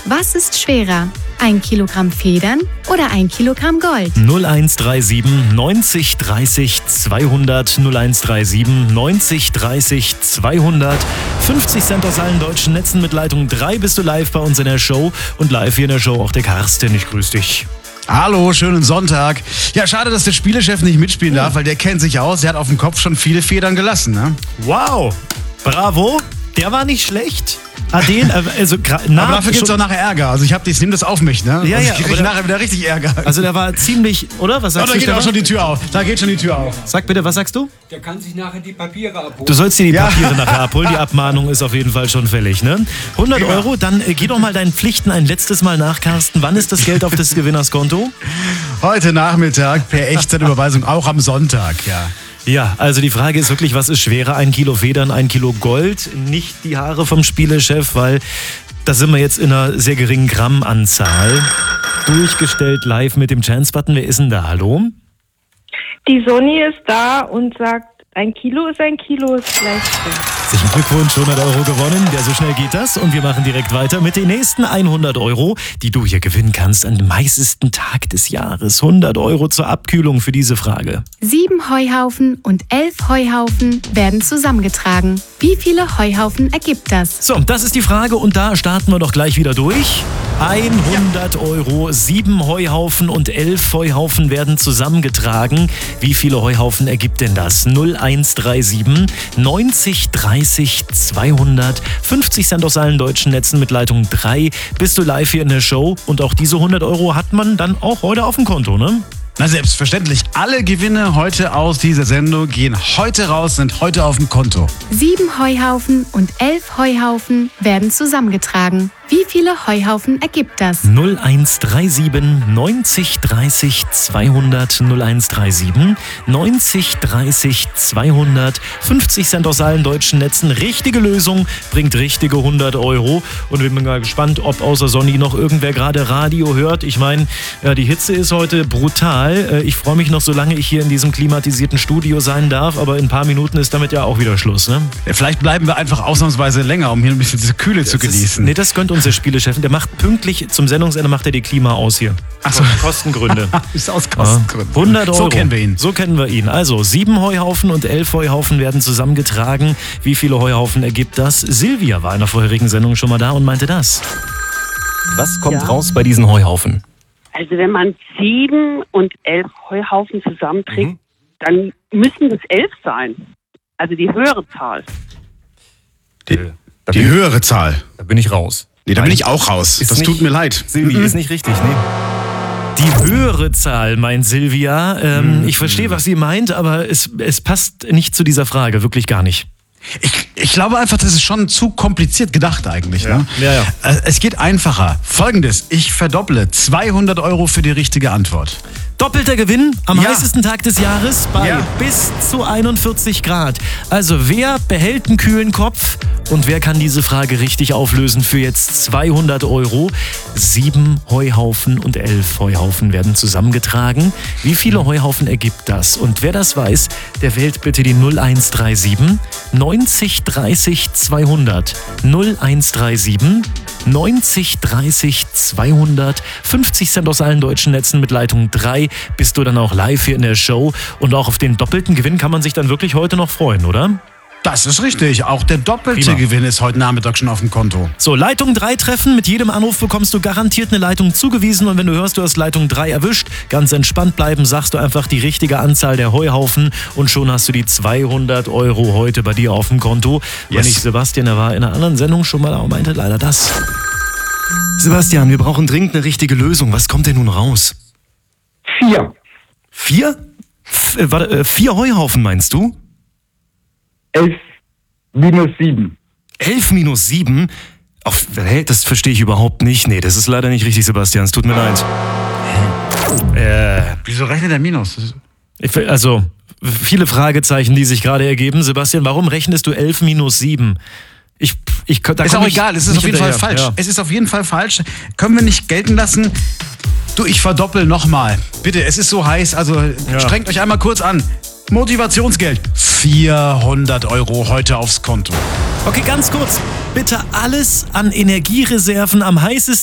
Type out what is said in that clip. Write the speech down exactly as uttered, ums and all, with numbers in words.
Was ist schwerer? Ein Kilogramm Federn oder ein Kilogramm Gold? null eins drei sieben neunzig dreißig zweihundert null eins drei sieben neunzig dreißig zweihundert. fünfzig Cent aus allen deutschen Netzen mit Leitung drei bist du live bei uns in der Show. Und live hier in der Show auch der Karsten. Ich grüße dich. Hallo, schönen Sonntag. Ja, schade, dass der Spielechef nicht mitspielen darf, weil der kennt sich aus. Der hat auf dem Kopf schon viele Federn gelassen, ne? Wow, bravo. Der war nicht schlecht. Aden, also, na, aber dafür gibt es auch nachher Ärger. Also ich, hab, ich nehme das auf mich, ne? Ja, also ja, ich kriege nachher wieder richtig Ärger. Also der war ziemlich, oder? Was sagst oh, da du? geht auch schon die Tür auf. Da geht schon die Tür auf. Sag bitte, was sagst du? Der kann sich nachher die Papiere abholen. Du sollst dir die Ja. Papiere nachher abholen. Die Abmahnung ist auf jeden Fall schon fällig, ne? hundert Prima. Euro, dann äh, geh doch mal deinen Pflichten ein letztes Mal nach, Carsten. Wann ist das Geld auf des Gewinners Konto? Heute Nachmittag per Echtzeitüberweisung, auch am Sonntag, ja. Ja, also die Frage ist wirklich, was ist schwerer? Ein Kilo Federn, ein Kilo Gold? Nicht die Haare vom Spielechef, weil da sind wir jetzt in einer sehr geringen Grammanzahl. Durchgestellt live mit dem Chance-Button. Wer ist denn da? Hallo? Die Sonny ist da und sagt, ein Kilo ist ein Kilo, ist gleich viel. Herzlichen Glückwunsch, hundert Euro gewonnen. Ja, so schnell geht das. Und wir machen direkt weiter mit den nächsten hundert Euro, die du hier gewinnen kannst an dem heißesten Tag des Jahres. hundert Euro zur Abkühlung für diese Frage. Sieben Heuhaufen und elf Heuhaufen werden zusammengetragen. Wie viele Heuhaufen ergibt das? So, das ist die Frage und da starten wir doch gleich wieder durch. hundert Euro, sieben Heuhaufen und elf Heuhaufen werden zusammengetragen. Wie viele Heuhaufen ergibt denn das? null eins drei sieben neunzig dreißig zweihundert. fünfzig Cent aus allen deutschen Netzen mit Leitung drei. Bist du live hier in der Show und auch diese hundert Euro hat man dann auch heute auf dem Konto, ne? Na selbstverständlich, alle Gewinne heute aus dieser Sendung gehen heute raus, sind heute auf dem Konto. Sieben Heuhaufen und elf Heuhaufen werden zusammengetragen. Wie viele Heuhaufen ergibt das? null eins drei sieben neunzig dreißig zweihundert null eins drei sieben neunzig dreißig zweihundert. fünfzig Cent aus allen deutschen Netzen. Richtige Lösung bringt richtige hundert Euro. Und ich bin mal gespannt, ob außer Sonny noch irgendwer gerade Radio hört. Ich meine, ja, die Hitze ist heute brutal. Ich freue mich noch, solange ich hier in diesem klimatisierten Studio sein darf. Aber in ein paar Minuten ist damit ja auch wieder Schluss, ne? Ja, vielleicht bleiben wir einfach ausnahmsweise länger, um hier ein bisschen diese Kühle Das zu ist, genießen. nee, das könnte unser Spielechef. Der macht pünktlich zum Sendungsende macht er die Klima aus hier. Ach so. Kostengründe. Ist aus Kostengründen. hundert Euro. So kennen wir ihn. So kennen wir ihn. Also sieben Heuhaufen und elf Heuhaufen werden zusammengetragen. Wie viele Heuhaufen ergibt das? Silvia war in der vorherigen Sendung schon mal da und meinte das. Was kommt Ja. raus bei diesen Heuhaufen? Also wenn man sieben und elf Heuhaufen zusammenträgt, Mhm. dann müssen das elf sein. Also die höhere Zahl. Die, Da die bin, höhere Zahl. da bin ich raus. Nee, da bin ich auch raus. Ist Das nicht- tut mir leid. Silvi, ist nicht richtig, nee. Die höhere Zahl, meint Silvia. Ähm, ich verstehe, was sie meint, aber es, es passt nicht zu dieser Frage, wirklich gar nicht. Ich, ich glaube einfach, das ist schon zu kompliziert gedacht eigentlich. Ne? Ja, ja. Äh, Es geht einfacher. Folgendes, ich verdopple zweihundert Euro für die richtige Antwort. Doppelter Gewinn am Ja. heißesten Tag des Jahres bei Ja. bis zu einundvierzig Grad. Also wer behält einen kühlen Kopf und wer kann diese Frage richtig auflösen für jetzt zweihundert Euro? Sieben Heuhaufen und elf Heuhaufen werden zusammengetragen. Wie viele Heuhaufen ergibt das? Und wer das weiß, der wählt bitte die null eins drei sieben neunzig dreißig zweihundert. null eins drei sieben neunzig dreißig zweihundert. fünfzig Cent aus allen deutschen Netzen mit Leitung drei. Bist du dann auch live hier in der Show. Und auch auf den doppelten Gewinn kann man sich dann wirklich heute noch freuen, oder? Das ist richtig. Auch der doppelte Prima. Gewinn ist heute Nachmittag schon auf dem Konto. So, Leitung drei treffen. Mit jedem Anruf bekommst du garantiert eine Leitung zugewiesen. Und wenn du hörst, du hast Leitung drei erwischt, ganz entspannt bleiben, sagst du einfach die richtige Anzahl der Heuhaufen und schon hast du die zweihundert Euro heute bei dir auf dem Konto. Yes. Wenn nicht Sebastian, der war in einer anderen Sendung schon mal, aber meinte leider das. Sebastian, wir brauchen dringend eine richtige Lösung. Was kommt denn nun raus? Vier. Vier? F äh, warte, äh, vier Heuhaufen meinst du? Elf minus sieben. Elf minus sieben? Auf, hä, das verstehe ich überhaupt nicht. Nee, das ist leider nicht richtig, Sebastian. Es tut mir leid. Äh, Wieso rechnet der Minus? Das ist- ich, also, viele Fragezeichen, die sich gerade ergeben. Sebastian, warum rechnest du elf minus sieben? Ich, ich, da Ist komm auch ich egal, es ist nicht auf jeden Fall hinterher. falsch. Ja. Es ist auf jeden Fall falsch. Können wir nicht gelten lassen. Du, ich verdoppel nochmal. Bitte, es ist so heiß, also Ja. strengt euch einmal kurz an. Motivationsgeld. vierhundert Euro heute aufs Konto. Okay, ganz kurz. Bitte alles an Energiereserven am heißesten